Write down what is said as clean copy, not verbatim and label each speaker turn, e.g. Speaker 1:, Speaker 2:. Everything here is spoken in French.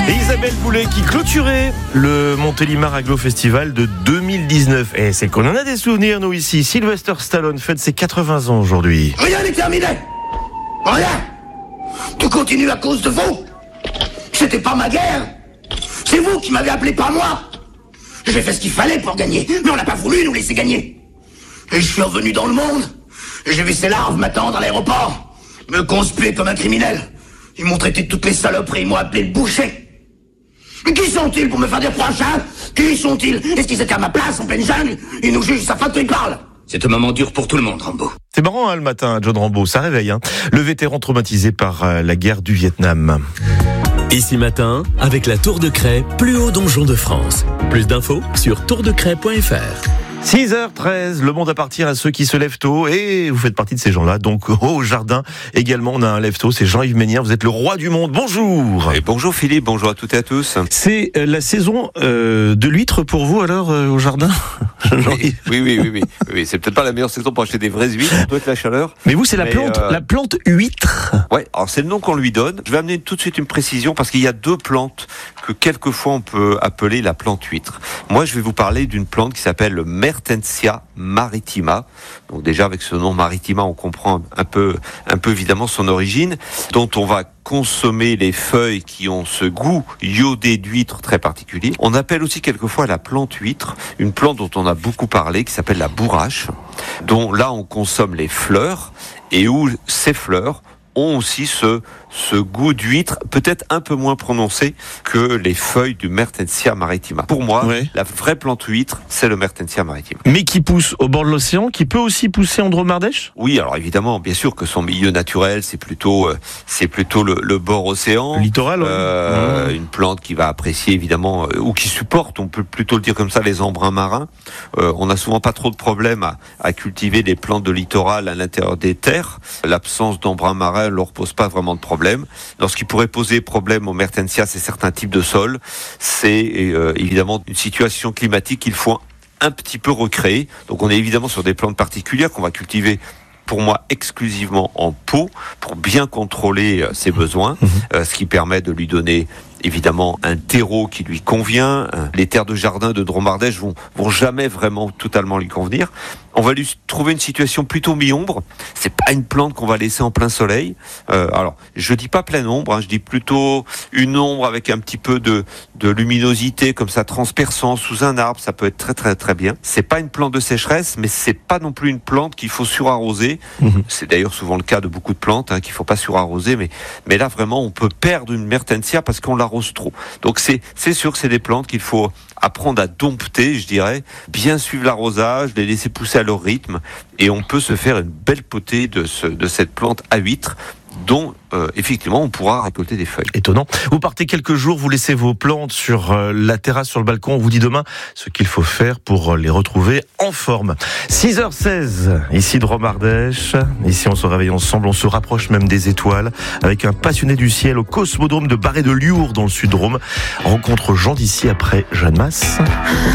Speaker 1: Et Isabelle Boulay qui clôturait le Montélimar Aglo Festival de 2019. Et c'est qu'on en a des souvenirs, nous, ici. Sylvester Stallone fête ses 80 ans aujourd'hui.
Speaker 2: Rien n'est terminé. Rien. Tout continue à cause de vous. C'était pas ma guerre. C'est vous qui m'avez appelé, pas moi. J'ai fait ce qu'il fallait pour gagner, mais on n'a pas voulu nous laisser gagner. Et je suis revenu dans le monde. Et j'ai vu ces larves m'attendre à l'aéroport, me conspuer comme un criminel. Ils m'ont traité de toutes les saloperies, ils m'ont appelé le boucher. Mais qui sont-ils pour me faire des reproches, hein? Qui sont-ils? Est-ce qu'ils étaient à ma place en pleine jungle? Ils nous jugent, ça fait qu'ils parlent. C'est un moment dur pour tout le monde, Rambo.
Speaker 1: C'est marrant, hein, le matin, John Rambo, ça réveille. Hein. Le vétéran traumatisé par la guerre du Vietnam.
Speaker 3: Ici matin, avec la Tour de Craie, plus haut donjon de France. Plus d'infos sur tourdecraie.fr.
Speaker 1: 6h13, le monde appartient à ceux qui se lèvent tôt et vous faites partie de ces gens-là. Donc au jardin également, on a un lève-tôt, c'est Jean-Yves Ménière, vous êtes le roi du monde. Bonjour.
Speaker 4: Et bonjour Philippe, bonjour à toutes et à tous.
Speaker 1: C'est la saison de l'huître pour vous alors au jardin?
Speaker 4: Oui, c'est peut-être pas la meilleure saison pour acheter des vraies huîtres, plutôt avec la chaleur.
Speaker 1: Mais vous, c'est la plante huître.
Speaker 4: Ouais, alors c'est le nom qu'on lui donne. Je vais amener tout de suite une précision parce qu'il y a deux plantes que quelquefois on peut appeler la plante huître. Moi, je vais vous parler d'une plante qui s'appelle le Mertensia maritima. Donc déjà avec ce nom maritima, on comprend un peu évidemment son origine, dont on va consommer les feuilles qui ont ce goût iodé d'huître très particulier. On appelle aussi quelquefois la plante huître, une plante dont on a beaucoup parlé, qui s'appelle la bourrache, dont là on consomme les fleurs et où ces fleurs ont aussi ce goût d'huître, peut-être un peu moins prononcé que les feuilles du Mertensia maritima. Pour moi, La vraie plante huître, c'est le Mertensia maritima.
Speaker 1: Mais qui pousse au bord de l'océan, qui peut aussi pousser en Dromardèche ?
Speaker 4: Oui, alors évidemment, bien sûr que son milieu naturel, c'est plutôt le bord océan.
Speaker 1: Le littoral,
Speaker 4: Une plante qui va apprécier évidemment, ou qui supporte, on peut plutôt le dire comme ça, les embruns marins. On n'a souvent pas trop de problèmes à cultiver des plantes de littoral à l'intérieur des terres. L'absence d'embruns marins ne leur pose pas vraiment de problème. Alors, ce qui pourrait poser problème au Mertensia, c'est certains types de sols. C'est évidemment une situation climatique qu'il faut un petit peu recréer. Donc on est évidemment sur des plantes particulières qu'on va cultiver pour moi exclusivement en pot pour bien contrôler ses besoins, ce qui permet de lui donner évidemment un terreau qui lui convient. Les terres de jardin de Dromardèche vont jamais vraiment totalement lui convenir. On va lui trouver une situation plutôt mi-ombre. C'est pas une plante qu'on va laisser en plein soleil. Alors, je dis pas pleine ombre, je dis plutôt une ombre avec un petit peu de luminosité comme ça transperçant sous un arbre. Ça peut être très très très bien. C'est pas une plante de sécheresse, mais c'est pas non plus une plante qu'il faut surarroser. C'est d'ailleurs souvent le cas de beaucoup de plantes qu'il faut pas surarroser. Mais là vraiment, on peut perdre une Mertensia parce qu'on l'arrose trop. Donc c'est sûr que c'est des plantes qu'il faut apprendre à dompter, je dirais, bien suivre l'arrosage, les laisser pousser à leur rythme, et on peut se faire une belle potée de cette plante à huître, dont effectivement on pourra récolter des feuilles.
Speaker 1: Étonnant. Vous partez quelques jours, vous laissez vos plantes sur la terrasse, sur le balcon. On vous dit demain ce qu'il faut faire pour les retrouver en forme. 6h16, ici Dromardèche. Ici on se réveille ensemble, on se rapproche même des étoiles avec un passionné du ciel au Cosmodrome de Barré-de-Liour dans le Sud-Drôme. Rencontre Jean d'ici après Jeanne Masse.